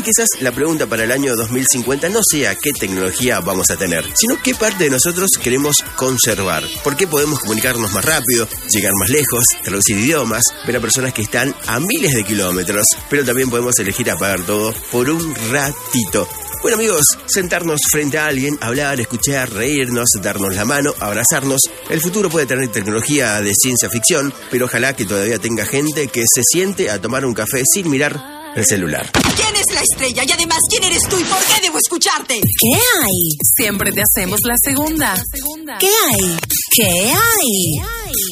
quizás la pregunta para el año 2050 no sea qué tecnología vamos a tener, sino qué parte de nosotros queremos conservar. ¿Por qué podemos comunicarnos más rápido, llegar más lejos, traducir idiomas, ver a personas que están a miles de kilómetros? Pero también podemos elegir apagar todo por un ratito. Bueno, amigos, sentarnos frente a alguien, hablar, escuchar, reírnos, darnos la mano, abrazarnos. El futuro puede tener tecnología de ciencia ficción, pero ojalá que todavía tenga gente que se siente a tomar un café sin mirar el celular. ¿Quién es la estrella? Y además, ¿quién eres tú y por qué debo escucharte? ¿Qué hay? Siempre te hacemos la segunda. ¿Qué hay? ¿Qué hay?